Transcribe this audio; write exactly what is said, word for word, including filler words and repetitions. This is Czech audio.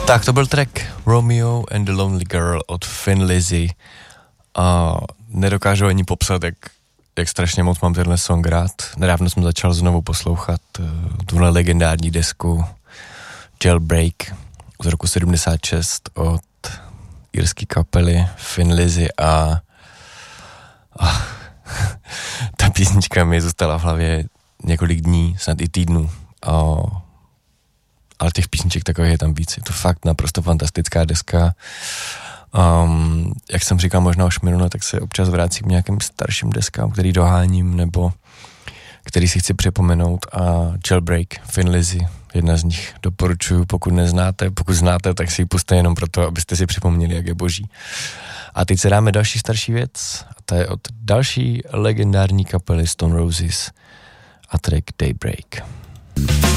Tak to byl track Romeo and the Lonely Girl od Thin Lizzy. A nedokážu ani popsat, jak, jak strašně moc mám tenhle song rád. Nedávno jsem začal znovu poslouchat uh, tuhle legendární desku Jailbreak z roku sedmdesát šest od irské kapely Thin Lizzy a, a ta písnička mi zůstala v hlavě několik dní, snad i týdnů. A ale těch písniček takových je tam víc. Je to fakt naprosto fantastická deska. Um, jak jsem říkal možná už minule, tak se občas vracím k nějakým starším deskám, který doháním, nebo který si chci připomenout. A Jailbreak, Thin Lizzy, jedna z nich doporučuju, pokud neznáte. Pokud znáte, tak si ji puste jenom proto, abyste si připomněli, jak je boží. A teď se dáme další starší věc. A to je od další legendární kapely Stone Roses a track Daybreak.